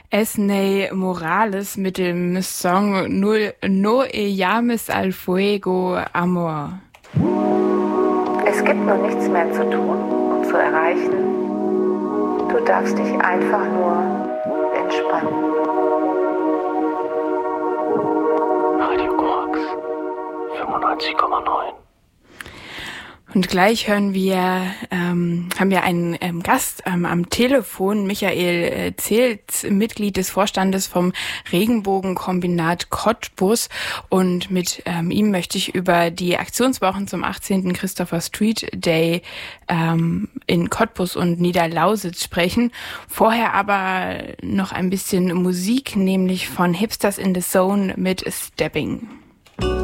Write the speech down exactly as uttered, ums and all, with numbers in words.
Esney Morales mit dem Song No, no e llames al fuego amor. Es gibt nun nichts mehr zu tun und zu erreichen. Du darfst dich einfach nur entspannen. Radio Korax fünfundneunzig Komma neun. Und gleich hören wir, ähm, haben wir einen ähm, Gast ähm, am Telefon, Michael äh, Zelt, Mitglied des Vorstandes vom Regenbogenkombinat Cottbus. Und mit ähm, ihm möchte ich über die Aktionswochen zum achtzehnten Christopher Street Day ähm, in Cottbus und Niederlausitz sprechen. Vorher aber noch ein bisschen Musik, nämlich von Hipsters in the Zone mit Stepping.